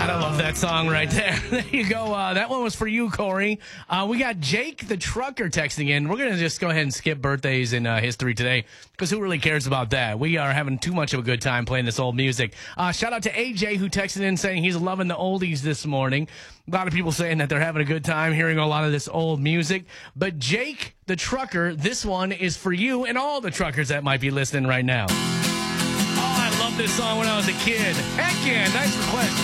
God, I love that song right there. There you go. That one was for you, Corey. We got Jake the trucker texting in. We're going to just go ahead and skip birthdays in history today because who really cares about that? We are having too much of a good time playing this old music. Shout out to AJ who texted in saying he's loving the oldies this morning. A lot of people saying that they're having a good time hearing a lot of this old music. But Jake the trucker, this one is for you and all the truckers that might be listening right now. Oh, I loved this song when I was a kid. Heck yeah, nice request.